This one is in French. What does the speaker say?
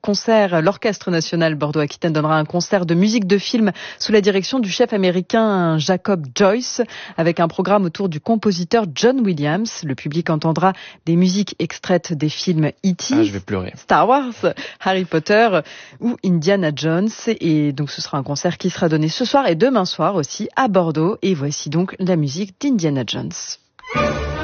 concert, l'Orchestre national Bordeaux-Aquitaine donnera un concert de musique de film sous la direction du chef américain Jacob Joyce, avec un programme autour du compositeur John Williams. Le public entendra des musiques extraites des films E.T., je vais pleurer. Star Wars, Harry Potter ou Indiana Jones. Et donc ce sera un concert qui sera donné ce soir et demain soir aussi à Bordeaux. Et voici donc la musique d'Indiana Jones.